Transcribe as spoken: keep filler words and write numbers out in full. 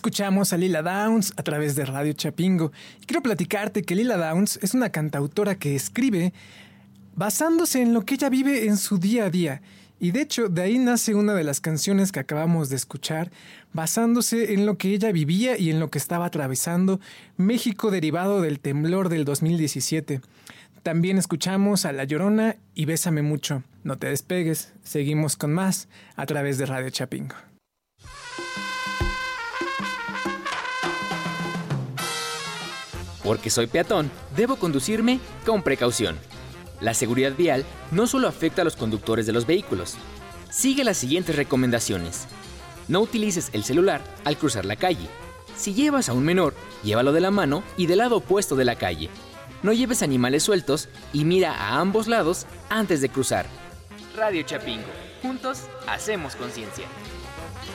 Escuchamos a Lila Downs a través de Radio Chapingo. Y quiero platicarte que Lila Downs es una cantautora que escribe basándose en lo que ella vive en su día a día. Y de hecho, de ahí nace una de las canciones que acabamos de escuchar, basándose en lo que ella vivía y en lo que estaba atravesando México derivado del temblor del dos mil diecisiete. También escuchamos a La Llorona y Bésame Mucho. No te despegues, seguimos con más a través de Radio Chapingo. Porque soy peatón, debo conducirme con precaución. La seguridad vial no solo afecta a los conductores de los vehículos. Sigue las siguientes recomendaciones. No utilices el celular al cruzar la calle. Si llevas a un menor, llévalo de la mano y del lado opuesto de la calle. No lleves animales sueltos y mira a ambos lados antes de cruzar. Radio Chapingo. Juntos hacemos conciencia.